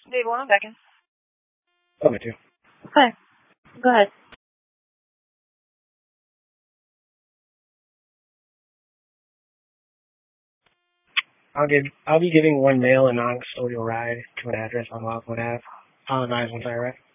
Dave, one second. Love it too. Hi. Go ahead. I'll be giving one male a non-custodial ride to an address on Lockwood Ave. I'll advise once I arrive.